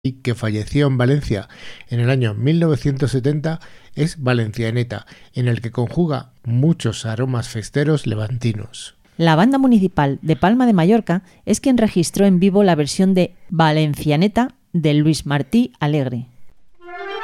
que falleció en Valencia en el año 1970, es Valencianeta, en el que conjuga muchos aromas festeros levantinos. La Banda Municipal de Palma de Mallorca es quien registró en vivo la versión de Valencianeta de Luis Martí Alegre.